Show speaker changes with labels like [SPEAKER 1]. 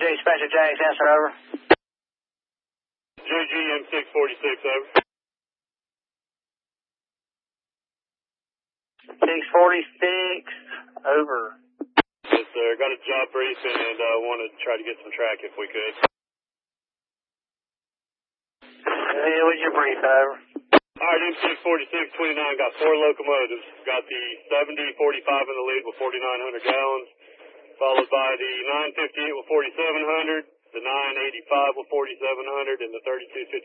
[SPEAKER 1] Special Jags, answer over.
[SPEAKER 2] JGM 646, over.
[SPEAKER 1] 646, over.
[SPEAKER 2] Yes, sir. Got a job brief and want to try to get some track if we could.
[SPEAKER 1] What's your brief, over?
[SPEAKER 2] Alright, M646, 29, got 4 locomotives. Got the 7045 in the lead with 4,900 gallons, followed by the 958 with 4,700, the 985 with 4,700, and the 3250